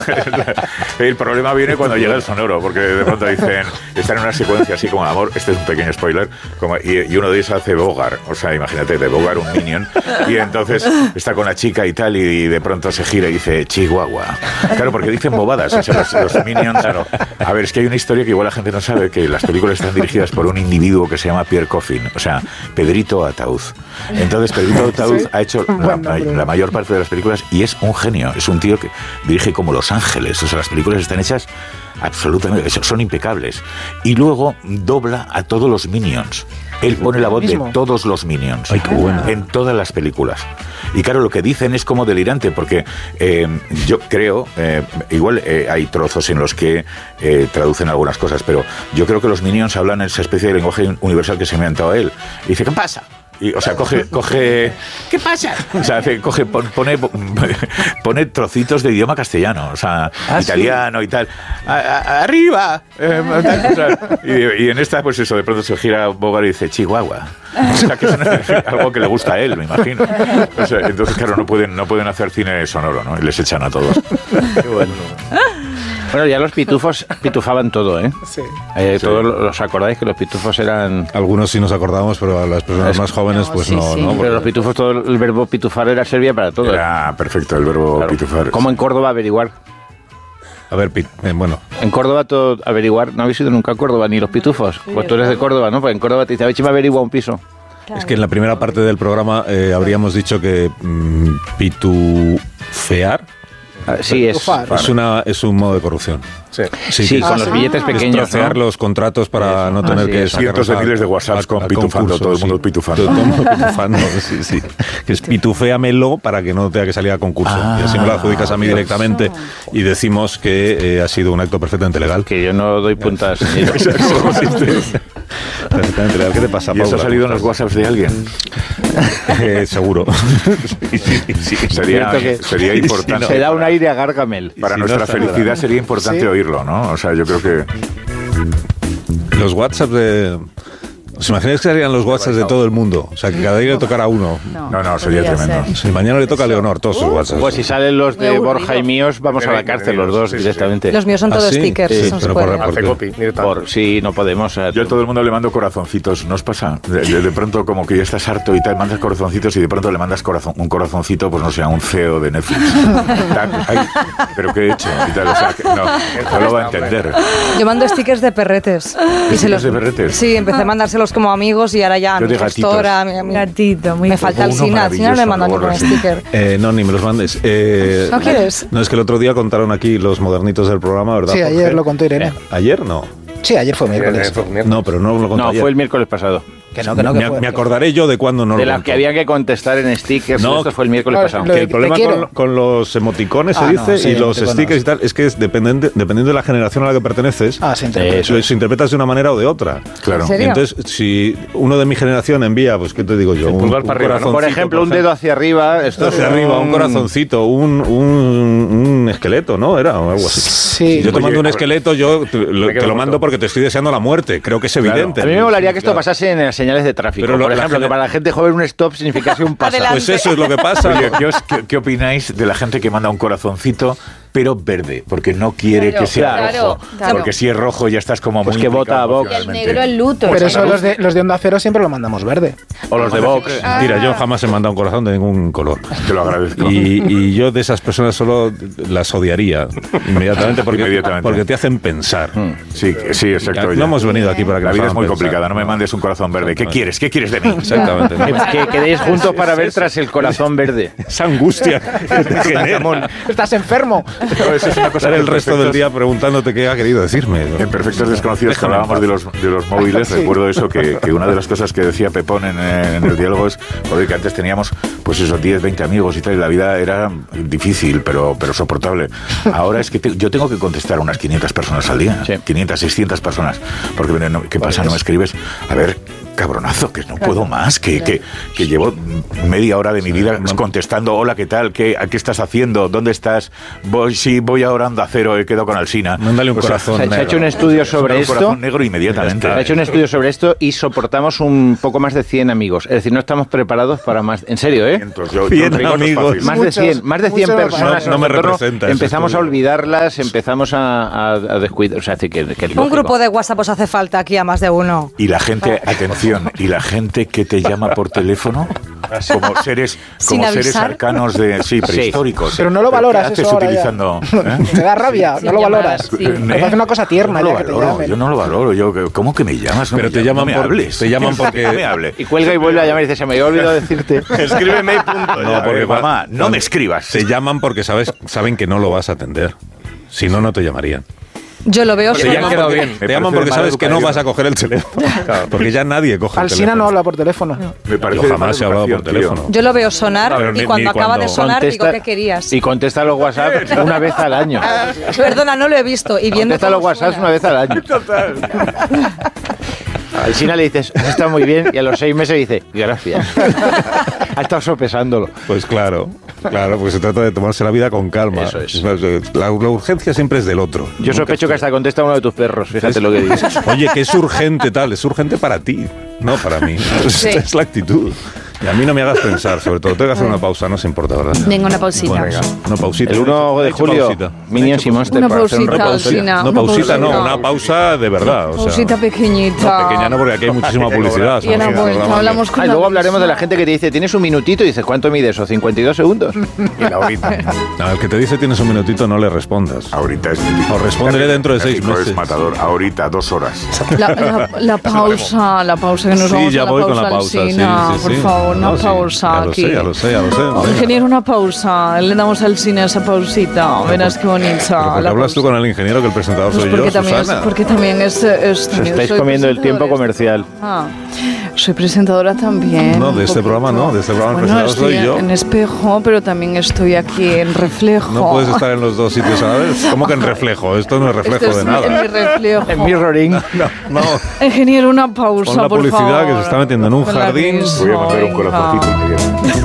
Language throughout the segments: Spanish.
El problema viene cuando llega el sonoro, porque de pronto dicen, están en una secuencia así como amor, este es un pequeño spoiler, y uno de ellos hace Bogart, o sea, imagínate, de Bogart un minion, y entonces está con la chica y tal, y de pronto se gira y dice, Chihuahua. Claro, porque dicen bobadas, o sea, los minions, claro. A ver, es que hay una historia que igual la gente no sabe, que las películas están dirigidas por un individuo que se llama Pierre Coffin, o sea, Pedrito Ataud. Entonces, Pedrito Ataud ha hecho la mayor parte de las películas y es un genio, es un tío que dirige como Los Ángeles, o sea, las películas están hechas absolutamente, son impecables. Y luego dobla a todos los Minions. Él pone la voz de todos los Minions. Ay, qué bueno. En todas las películas. Y claro, lo que dicen es como delirante, porque yo creo, igual hay trozos en los que traducen algunas cosas, pero yo creo que los Minions hablan esa especie de lenguaje universal que se me ha inventado él. Y dice, ¿qué pasa? Y, o sea, coge ¿qué pasa? O sea, pone trocitos de idioma castellano, o sea, italiano, ¿sí? Y tal. ¡Arriba! O sea, y en esta, pues eso, de pronto se gira Bogart y dice, Chihuahua. O sea, que es algo que le gusta a él, me imagino. O sea, entonces, claro, no pueden hacer cine sonoro, ¿no? Y les echan a todos. Qué bueno. Bueno, ya los pitufos pitufaban todo, ¿eh? Sí. Todos los acordáis que los pitufos eran... Algunos sí nos acordamos, pero a las personas más jóvenes pues sí, no. Sí. ¿No? Porque... Pero los pitufos, todo el verbo pitufar servía para todo. Era perfecto el verbo pitufar. ¿Cómo en Córdoba averiguar? A ver, bueno. En Córdoba todo averiguar, no habéis ido nunca a Córdoba, ni los pitufos. Pues tú eres de Córdoba, ¿no? Pues en Córdoba te dice, a ver si me averigua un piso. Claro. Es que en la primera parte del programa habríamos dicho que pitufear... Sí, es un modo de corrupción. Sí, con los billetes pequeños. Trocear los contratos para no tener que cientos de miles de WhatsApps con pitufando, todo el mundo pitufando. Todo el mundo pitufando, sí. Que es pituféamelo para que no tenga que salir a concurso. Y así me lo adjudicas a mí directamente y decimos que ha sido un acto perfectamente legal. Que yo no doy puntas. Perfectamente legal. ¿Qué te pasa, Paula? ¿Y eso ha salido en los WhatsApps de alguien? Seguro. Sí. Sería importante. Se da un aire a Gargamel. Para nuestra felicidad sería importante oírlo, ¿no? O sea, yo creo que... Los WhatsApps de... ¿Os imagináis que serían los WhatsApps de todo el mundo? O sea, que cada día le tocara a uno. No, sería tremendo. Si mañana le toca a Leonor todos sus WhatsApps. Pues si salen los de Borja y míos, vamos a la cárcel los dos directamente. Los míos son todos stickers. Sí, pero sí, no podemos. Yo a todo el mundo le mando corazoncitos, ¿no os pasa? De pronto como que ya estás harto y tal, mandas corazoncitos y de pronto le mandas un corazoncito, pues no sé, a un CEO de Netflix. ¿Pero qué he hecho? Y tal, o sea, no lo va a entender. Yo mando stickers de perretes. ¿Stickers de perretes? Sí, empecé a mandárselos como amigos y ahora ya a mi gestora, a mi gatito, muy me falta el Sina no me mandan ningún sticker. No, ni me los mandes. ¿No quieres? No, es que el otro día contaron aquí los modernitos del programa, ¿verdad? Sí, ayer lo contó Irene. ¿Ayer? No. Sí, ayer fue miércoles. No, pero no lo contó ayer. No, fue el miércoles pasado. Que me acordaré yo de cuándo no lo de las que había que contestar en stickers. No, esto fue el miércoles pasado. Que el problema con los emoticones se dice y los stickers y tal es que dependiendo de la generación a la que perteneces, se interpretas de una manera o de otra. Claro. ¿En serio? Entonces, si uno de mi generación envía, pues qué te digo yo, un pulgar para arriba, ¿no? Por ejemplo, un dedo hacia arriba, un corazoncito, un esqueleto, ¿no? Era algo así. Sí. Si yo te mando un esqueleto, yo te lo mando porque te estoy deseando la muerte. Creo que es evidente. A mí me molaría que esto pasase en las señales de tráfico. Pero por ejemplo, que para la gente joven un stop significase un paso. Pues eso es lo que pasa. Oye, ¿qué opináis de la gente que manda un corazoncito pero verde? Porque no quiere que sea rojo. Claro. Porque si es rojo ya estás como pues muy... que vota a Vox. El negro, el luto. Pero eso los de Onda Cero siempre lo mandamos verde. O los de Vox. Mira, yo jamás he mandado un corazón de ningún color. Te lo agradezco. Y yo de esas personas solo las odiaría inmediatamente porque te hacen pensar. Sí, exacto. No hemos venido aquí para que la vida es muy pensar. complicada. No me mandes un corazón verde. ¿Qué quieres? ¿Qué quieres de mí? Exactamente. Que quedéis juntos para ver tras el corazón verde. Esa angustia que te genera. Estás enfermo. No, eso es una cosa. El resto del día preguntándote qué ha querido decirme. En Perfectos Desconocidos, que hablábamos de los móviles, recuerdo eso, que una de las cosas que decía Pepón en el diálogo es que antes teníamos pues esos 10, 20 amigos y tal, y la vida era difícil, pero soportable. Ahora es que yo tengo que contestar a unas 500 personas al día, 500, 600 personas, porque ¿qué pasa? ¿No me escribes? A ver, cabronazo, que no puedo más, que llevo media hora de mi vida contestando, hola, ¿qué tal? ¿Qué estás haciendo? ¿Dónde estás? Voy ahora a Onda Cero, he quedado con Alsina. Mándale un corazón negro. Se ha hecho un estudio sobre esto. Un corazón negro inmediatamente. Se ha hecho un estudio sobre esto y soportamos un poco más de 100 amigos. Es decir, no estamos preparados para más. En serio, ¿eh? 100 amigos. Más de 100 personas. No me representa. Empezamos a olvidarlas, empezamos a descuidar. O sea, que un grupo de WhatsApp os hace falta aquí a más de uno. Y la gente, atención, y la gente que te llama por teléfono como seres arcanos prehistóricos. Pero no lo valoras. ¿Qué haces utilizando? Te da rabia, no lo valoras. Sí. Me parece una cosa tierna. Yo no lo valoro. ¿Cómo que me llamas? Pero te llaman te llaman porque me hable. Y cuelga y vuelve a llamar y dice, se me había olvidado decirte. Escríbeme y punto. No, porque mamá, no me escribas. Te llaman porque saben que no lo vas a atender. Si no, no te llamarían. Yo lo veo. Te llaman porque sabes que no vas a coger el teléfono. Claro, porque ya nadie coge el teléfono. Alsina no habla por teléfono. Yo jamás he hablado por teléfono. Yo lo veo sonar y cuando acaba de sonar digo, ¿qué querías? Y contesta los WhatsApp una vez al año. Perdona, no lo he visto. Y viendo contesta los WhatsApp una vez al año. Total. A Alsina le dices, está muy bien, y a los 6 meses dice, gracias. Ha estado sopesándolo. Pues claro, porque se trata de tomarse la vida con calma. Eso es. La urgencia siempre es del otro. Yo sospecho que hasta contesta uno de tus perros, fíjate lo que dices. Oye, que es urgente es urgente para ti, no para mí. Sí. Esta es la actitud. Y a mí no me hagas pensar, sobre todo. Tengo que hacer una pausa, no se importa, ¿verdad? Venga, una pausita. Bueno, una pausita. El 1 de julio, Minions y Monsters. Una pausita, Alsina. No, pausita no, una pausa de verdad. O sea, pausita pequeñita. No, pequeña no, porque aquí hay muchísima publicidad. Y a la vuelta hablamos con luego hablaremos de la gente que te dice, tienes un minutito, y dices, ¿cuánto mide eso? 52 segundos. Y la horita. No, el que te dice tienes un minutito no le respondas. Ahorita es típico. O respóndele dentro de 6 meses. Es matador. Ahorita, 2 horas. La pausa que nos vamos ya a la voy pausa, con la pausa. Alsina, por favor, una pausa aquí. Ya lo sé. Ingeniero, una pausa. Le damos al cine esa pausita. Verás qué bonita. ¿Por qué hablas tú con el ingeniero que el presentador soy yo, Susana? Porque también es estáis comiendo el tiempo comercial. Soy presentadora también. No, de este programa no. De este programa el presentador soy yo. En espejo, pero también estoy aquí en reflejo. No puedes estar en los dos sitios a la vez. ¿Cómo que en reflejo? Esto no es reflejo de nada. En mi reflejo. En mirroring. No. Ingeniero, una pausa, Con la por publicidad favor. que se está metiendo en un jardín. Voy a mandar un corazoncito inmediato.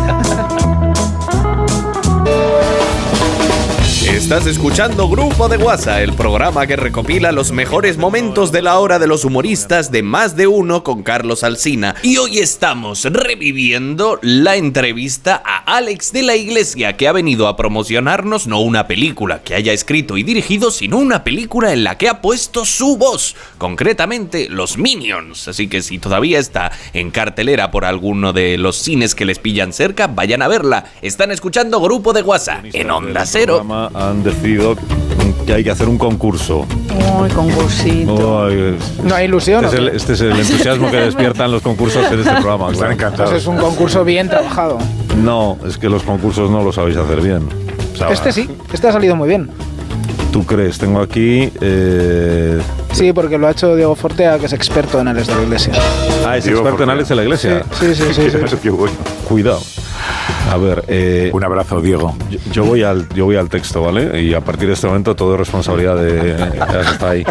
Estás escuchando Grupo de WhatsApp, el programa que recopila los mejores momentos de la hora de los humoristas de Más de Uno con Carlos Alsina. Y hoy estamos reviviendo la entrevista a Alex de la Iglesia, que ha venido a promocionarnos no una película que haya escrito y dirigido, sino una película en la que ha puesto su voz, concretamente Los Minions. Así que si todavía está en cartelera por alguno de los cines que les pillan cerca, vayan a verla. Están escuchando Grupo de WhatsApp en Onda Cero. Han decidido que hay que hacer un concurso. Ay, concursito. No hay ilusión. Este es el entusiasmo que despiertan los concursos de este programa. Están encantados. Entonces es un concurso bien trabajado. No, es que los concursos no lo sabéis hacer bien. O sea, Este sí, este ha salido muy bien. ¿Tú crees? Tengo aquí... Sí, porque lo ha hecho Diego Fortea, que es experto en Alex de la Iglesia. Ah, es Diego experto en Fortea. Alex de la Iglesia. Sí. Qué bueno. Cuidado. A ver, Un abrazo, Diego. yo voy al texto, ¿vale? Y a partir de este momento todo es responsabilidad de... Está ahí.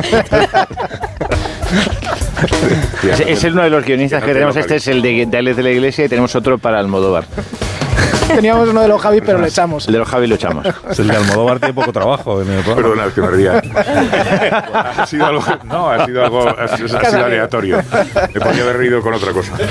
Es uno de los guionistas que tenemos. Este es el de Alex de la Iglesia y tenemos otro para Almodóvar. Teníamos uno de los Javi, pero lo echamos. El de los Javi lo echamos. Es el de Almodóvar, tiene poco trabajo en el programa. Perdona, es que me ría. Ha sido algo... No, ha sido aleatorio. Me podría haber reído con otra cosa.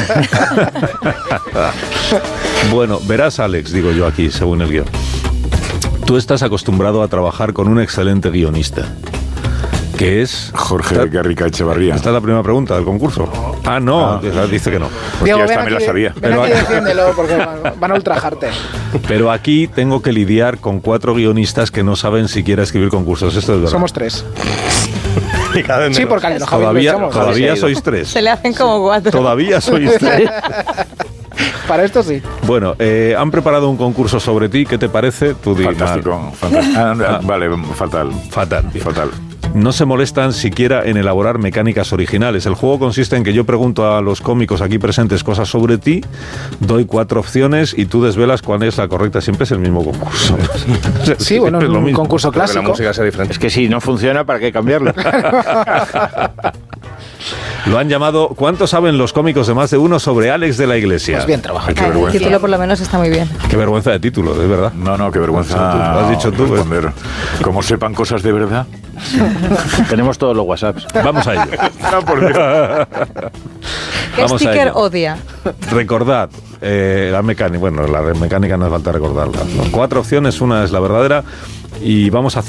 Bueno, verás, Alex, digo yo aquí, según el guión. Tú estás acostumbrado a trabajar con un excelente guionista, que es... Jorge Garrica Echevarría. Esta es la primera pregunta del concurso. No, dice que no. Hostia, esta me la sabía. Ven aquí y defiéndelo, porque van a ultrajarte. Pero aquí tengo que lidiar con 4 guionistas que no saben siquiera escribir concursos. Esto es verdad. Somos 3. Sí, porque al de los Javi lo echamos. Todavía sois 3. Se le hacen como 4. Todavía sois 3. Para esto sí. Bueno, han preparado un concurso sobre ti. ¿Qué te parece? Tú di, Fantástico. Vale, fatal. Fatal. No se molestan siquiera en elaborar mecánicas originales. El juego consiste en que yo pregunto a los cómicos aquí presentes cosas sobre ti, doy 4 opciones y tú desvelas cuál es la correcta. Siempre es el mismo concurso. Sí, bueno, es un concurso clásico. Es que si no funciona, ¿para qué cambiarlo? Lo han llamado ¿Cuánto saben los cómicos de Más de Uno sobre Alex de la Iglesia? Pues bien trabajado. El título por lo menos está muy bien. Qué vergüenza de título, es verdad. No, qué vergüenza. Lo has dicho tú. Responder. Como sepan cosas de verdad. Tenemos todos los WhatsApps. Vamos a ello. No, por Dios. ¿Qué Vamos a sticker ello. odia? Recordad, la mecánica. Bueno, la mecánica no hace falta recordarla. 4 opciones, una es la verdadera. Y vamos a hacer